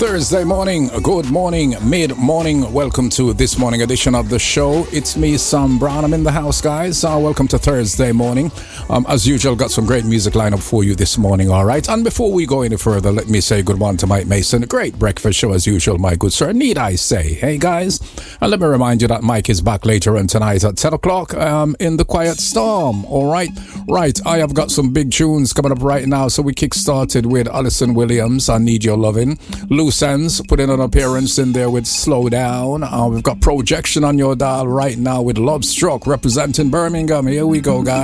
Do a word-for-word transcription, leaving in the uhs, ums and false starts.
Thursday morning, good morning, mid-morning. Welcome to this morning edition of the show. It's me, Sam Brown. I'm in the house, guys. Uh, welcome to Thursday morning. Um, as usual, got some great music lined up for you this morning, all right? And before we go any further, let me say good morning to Mike Mason. A great breakfast show as usual, my good sir. Need I say, hey, guys? And let me remind you that Mike is back later on tonight at ten o'clock um, in the Quiet Storm, all right? Right, I have got some big tunes coming up right now, so we kick started with Alison Williams, I Need Your Lovin'. Loose Ends put in an appearance in there with Slow Down. Uh, we've got Projection on Your Dial right now with Love Struck representing Birmingham. Here we go, guys.